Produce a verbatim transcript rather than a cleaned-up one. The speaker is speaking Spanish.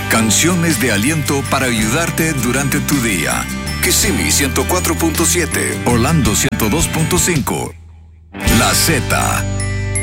Canciones de aliento para ayudarte durante tu día. Kissimmee ciento cuatro punto siete, Orlando ciento dos punto cinco. La Z.